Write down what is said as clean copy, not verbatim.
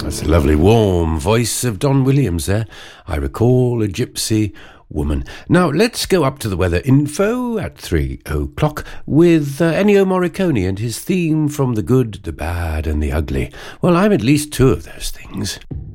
That's the lovely warm voice of Don Williams there. I recall a gypsy woman. Now, let's go up to the weather info at 3 o'clock with Ennio Morricone and his theme from The Good, the Bad and the Ugly. Well, I'm at least two of those things.